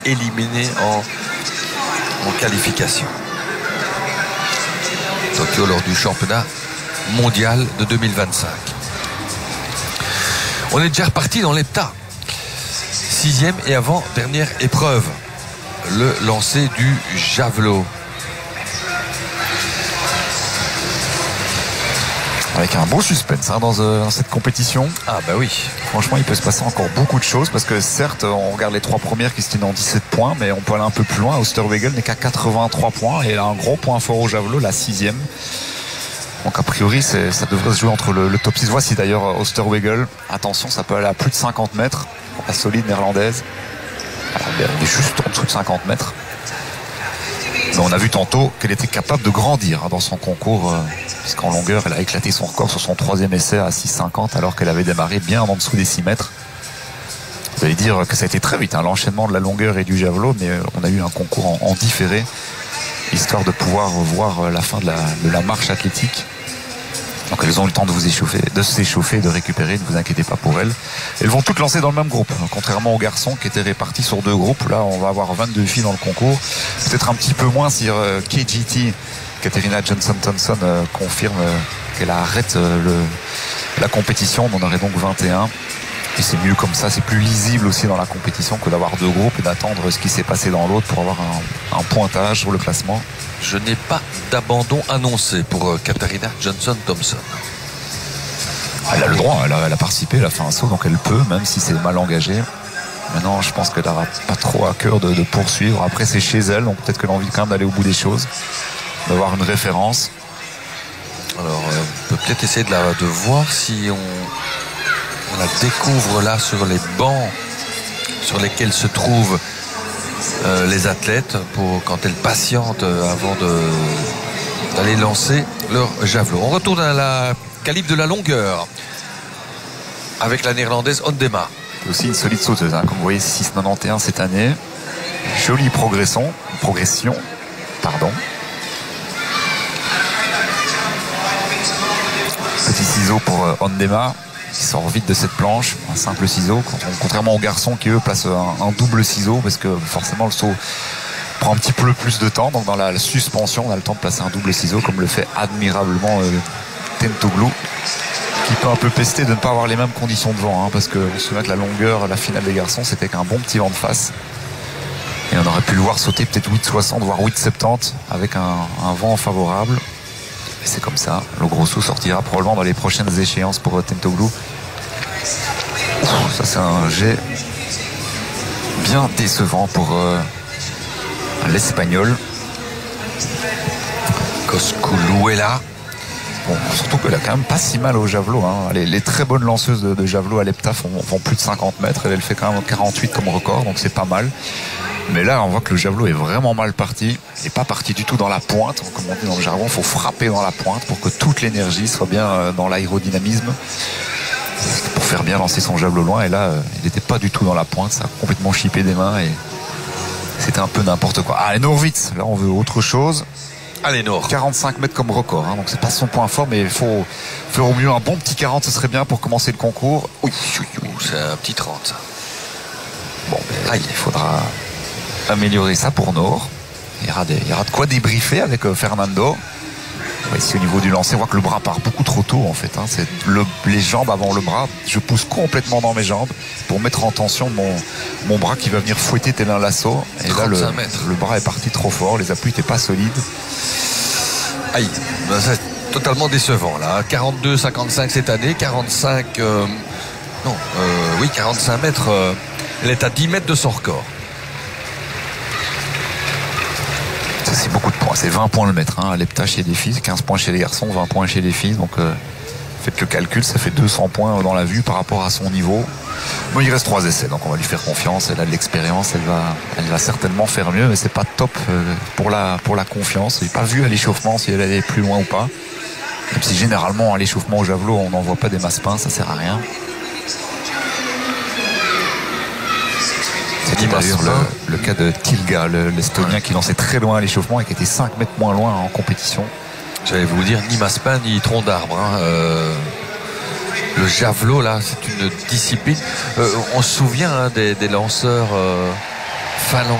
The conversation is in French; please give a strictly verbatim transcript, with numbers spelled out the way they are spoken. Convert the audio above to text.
éliminé en, en qualification. Tokyo lors du championnat mondial de deux mille vingt-cinq. On est déjà reparti dans l'hepta. Sixième et avant-dernière épreuve. Le lancer du javelot. Avec un beau suspense hein, dans, euh, dans cette compétition. Ah bah oui. Franchement, il peut se passer encore beaucoup de choses parce que certes, on regarde les trois premières qui se tiennent en dix-sept points, mais on peut aller un peu plus loin. Osterwegel n'est qu'à quatre-vingt-trois points et il a un gros point fort au javelot, la sixième. Donc a priori, c'est, ça devrait se jouer entre le, le top six. Voici d'ailleurs Osterwegel. Attention, ça peut aller à plus de cinquante mètres. La solide néerlandaise. Alors, elle est juste en dessous de cinquante mètres. Mais on a vu tantôt qu'elle était capable de grandir hein, dans son concours, euh, puisqu'en longueur, elle a éclaté son record sur son troisième essai à six cinquante, alors qu'elle avait démarré bien en dessous des six mètres. Vous allez dire que ça a été très vite, hein, l'enchaînement de la longueur et du javelot, mais on a eu un concours en, en différé, histoire de pouvoir voir la fin de la, de la marche athlétique. Donc elles ont eu le temps de vous échauffer, de s'échauffer, de récupérer, ne vous inquiétez pas pour elles. Elles vont toutes lancer dans le même groupe, contrairement aux garçons qui étaient répartis sur deux groupes. Là, on va avoir vingt-deux filles dans le concours. Peut-être un petit peu moins si euh, K G T, Katerina Johnson-Thompson, euh, confirme euh, qu'elle arrête euh, le, la compétition. On en aurait donc vingt et un. Et c'est mieux comme ça, c'est plus lisible aussi dans la compétition que d'avoir deux groupes et d'attendre ce qui s'est passé dans l'autre pour avoir un, un pointage sur le classement. Je n'ai pas d'abandon annoncé pour Katarina Johnson-Thompson. Elle a le droit, elle a, elle a participé, elle a fait un saut, donc elle peut, même si c'est mal engagé. Maintenant, je pense qu'elle n'aura pas trop à cœur de, de poursuivre. Après, c'est chez elle, donc peut-être qu'elle a envie quand même d'aller au bout des choses, d'avoir une référence. Alors, euh, on peut peut-être essayer de, la, de voir si on, on la découvre là sur les bancs sur lesquels se trouvent euh, les athlètes pour quand elles patientent avant de, d'aller lancer leur javelot. On retourne à la calibre de la longueur avec la néerlandaise Ondema. Aussi une solide sauteuse, hein. Comme vous voyez, six quatre-vingt-onze cette année. Jolie progression, progression, pardon. Petit ciseau pour euh, Ondema, qui sort vite de cette planche, un simple ciseau, contrairement aux garçons qui eux placent un, un double ciseau, parce que forcément le saut prend un petit peu plus de temps, donc dans la, la suspension on a le temps de placer un double ciseau, comme le fait admirablement euh, Tentoglou, qui peut un peu pester de ne pas avoir les mêmes conditions de vent, hein, parce que on se souvient que la longueur, la finale des garçons, c'était qu'un bon petit vent de face. Et on aurait pu le voir sauter peut-être huit soixante, voire huit soixante-dix, avec un, un vent favorable. Et c'est comme ça. Le gros saut sortira probablement dans les prochaines échéances pour Tentoglou. Ça, c'est un jet bien décevant pour euh, l'Espagnol. Cosculuela. Bon, surtout qu'elle a quand même pas si mal au javelot, hein. Les, les très bonnes lanceuses de, de javelot à l'hepta font, font plus de cinquante mètres. Elle, elle fait quand même quarante-huit comme record, donc c'est pas mal. Mais là, on voit que le javelot est vraiment mal parti. Il n'est pas parti du tout dans la pointe. Comme on dit dans le jargon, il faut frapper dans la pointe pour que toute l'énergie soit bien dans l'aérodynamisme, pour faire bien lancer son javelot loin. Et là, il n'était pas du tout dans la pointe. Ça a complètement chippé des mains et c'était un peu n'importe quoi. Ah, et Norwitz, là, on veut autre chose. Allez, Nord. quarante-cinq mètres comme record, hein, donc c'est pas son point fort, mais il faut faire au mieux un bon petit quarante, ce serait bien pour commencer le concours. Oui, oui, oui. C'est un petit trente, ça. Bon, ben, il faudra améliorer ça pour Nord. Il y aura, des, il y aura de quoi débriefer avec euh, Fernando. Ici au niveau du lancer, on voit que le bras part beaucoup trop tôt en fait, hein. C'est le, les jambes avant le bras. Je pousse complètement dans mes jambes pour mettre en tension mon, mon bras qui va venir fouetter tel un lasso. Et là le, le bras est parti trop fort, les appuis n'étaient pas solides. Aïe, ben, c'est totalement décevant là. quarante-deux cinquante-cinq cette année, quarante-cinq euh, non, euh, oui quarante-cinq mètres. Euh, elle est à dix mètres de son record. Ça, c'est beaucoup de points, c'est vingt points le mètre, hein, à l'hepta chez les filles, quinze points chez les garçons, vingt points chez les filles, donc euh, faites le calcul, ça fait deux cents points dans la vue par rapport à son niveau. Bon, il reste trois essais, donc on va lui faire confiance, elle a de l'expérience, elle va, elle va certainement faire mieux, mais c'est pas top euh, pour, la, pour la confiance. J'ai pas vu à l'échauffement si elle allait plus loin ou pas, même si généralement à l'échauffement au javelot on n'envoie pas des masses-pains, ça sert à rien. C'était d'ailleurs le, le cas de Tilga, l'Estonien, qui lançait très loin à l'échauffement et qui était cinq mètres moins loin en compétition. J'allais vous dire, ni masse-pain ni tronc d'arbre, hein. euh, le javelot là, c'est une discipline. euh, on se souvient hein, des, des lanceurs euh, Finlande.